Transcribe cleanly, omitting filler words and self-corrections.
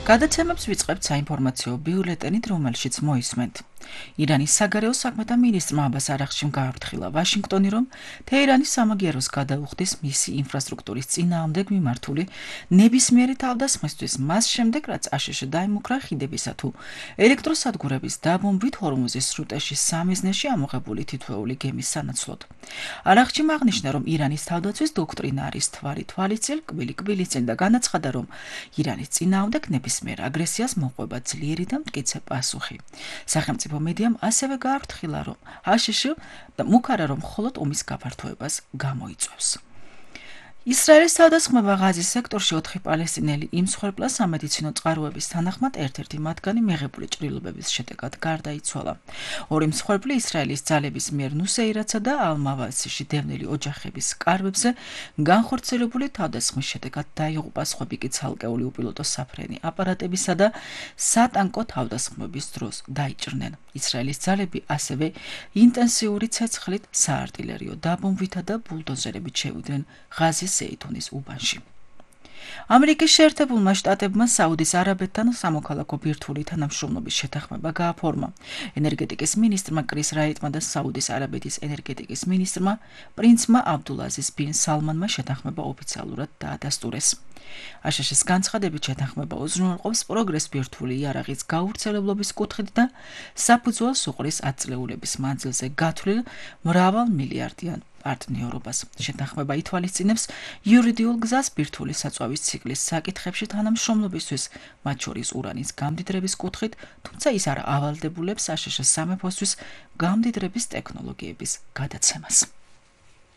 გადაცემებს ვიწყებთ საინფორმაციო ბიულეტენით, რომელშიც მოისმენთ. ირანის საგარეო საქმეთა მინისტრმა აბას არაღჩიმ გააფრთხილა ვაშინგტონი, რომ თეირანის სამაგიეროს გადაუხდის მისი ინფრასტრუქტურის წინააღმდეგ მიმართული ნებისმიერი თავდასხმისთვის, მას შემდეგ, რაც აშშ დაიმუქრა ხიდებისა თუ ელექტროსადგურების დაბომბვით ჰორმუზის სრუტეში სამიზნეში ამოღებული თითოეული გემის სანაცვლოდ. არაღჩიმ აღნიშნა, რომ ირანის თავდაცვის დოქტრინა არის თვალიწილ, კბილი-კბილიწილ და განაცხადა, რომ ირანის წინააღმდეგ ნებისმიერ აგრესიას მოყვება ძლიერი და მტკიცე პასუხი. სახელმწიფო მედიამ ასევე გააფრთხილა, რომ აშშ მუქარა, რომ მხოლოდ ომის გაფართოებას გამოიწვევს. ისრაელის თავდასხმება ღაზის სექტორში 4 პალესტინელი იმსხვერპლა სამედიცინო წყაროების თანახმად ერთ-ერთი მათგანი მიღებული ჭრილობების შედეგად გარდაიცვალა. ორი მსხვერპლი ისრაელის ძალების მიერ ნუსეირაცა და ალ-მავასიში დევნილი ოჯახების სკარბებზე განხორციელებული თავდასხმის შედეგად დაიღუპა, სხვები კი ცალკეული უპილოტო საფრენი აპარატებისა და სატანკო თავდასხმების დროს დაიჭრნენ. ისრაელის ძალები ასევე ინტენსიური ცეცხლით, საარტილერიო დაბომბვითა და ბულდოზერებით შევიდნენ ღაზის ზეითუნის უბანში. ამერიკის შეერთებულმა შტატებმა საუდის არაბეთთან სამოქალაქო ბირთვული თანამშრომლობის შეთანხმება გააფორმა. ენერგეტიკის მინისტრმა კრის რაიტმა და საუდის არაბეთის ენერგეტიკის მინისტრმა პრინცმა აბდულაზიზ ბინ სალმანმა შეთანხმება ოფიციალურად დაადასტურეს. აშშ-ის განცხადებით, შეთანხმება უზრუნველყოფს პროგრესს ბირთვული იარაღის გავრცელებლობის კუთხით და საფუძველს უყრის ათწლეულების მანძილზე გათვლილ მრავალ მილიარდიან პარტნიორობას. შეთანხმება ითვალისწინებს იურიდიულ გზას ბირთვული საწვავის ციკლის საკითხებში თანამშრომლობისთვის, მათ შორის ურანის გამდიდრების კუთხით, თუმცა ის არ ავალდებულებს აშშ სამეფოსთვის გამდიდრების ტექნოლოგიების გადაცემას.